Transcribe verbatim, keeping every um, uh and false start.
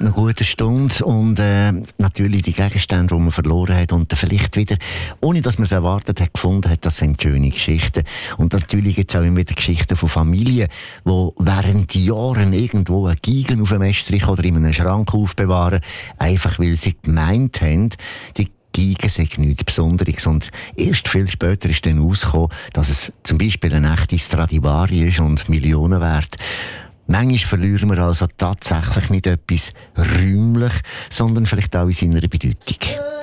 einer guten Stunde und äh, natürlich die Gegenstände, die man verloren hat und dann vielleicht wieder, ohne dass man es erwartet hat, gefunden hat, das sind schöne Geschichten. Und natürlich gibt es auch immer wieder Geschichten von Familien, die während Jahren irgendwo einen Giegel auf dem Estrich oder in einem Schrank aufbewahren, einfach weil sie gemeint haben, die Giga sei nichts Besonderes. Und erst viel später ist dann rausgekommen, dass es zum Beispiel eine echte Stradivari ist und Millionen wert. Manchmal verlieren wir also tatsächlich nicht etwas räumlich, sondern vielleicht auch in seiner Bedeutung.